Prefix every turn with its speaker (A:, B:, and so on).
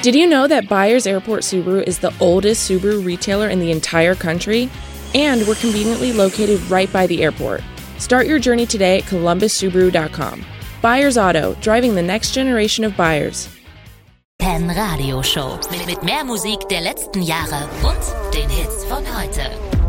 A: Did you know that Byers Airport Subaru is the oldest Subaru retailer in the entire country? And we're conveniently located right by the airport. Start your journey today at columbussubaru.com. Byers Auto, driving the next generation of buyers.
B: Pen Radio Show mit mehr Musik der letzten Jahre und den Hits von heute.